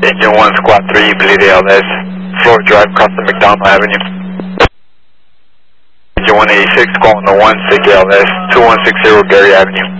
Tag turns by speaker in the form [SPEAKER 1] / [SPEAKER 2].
[SPEAKER 1] Engine 1, Squad 3, Bleed ALS, Floor Drive, across the McDonald Avenue. Engine 186, Squad 1, 6 ALS, 2160 Gary Avenue.